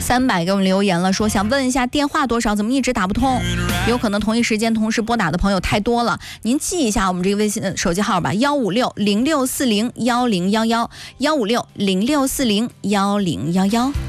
300给我们留言了，说想问一下电话多少，怎么一直打不通？有可能同一时间同时拨打的朋友太多了，您记一下我们这个微信手机号吧，15606401011，15606401011。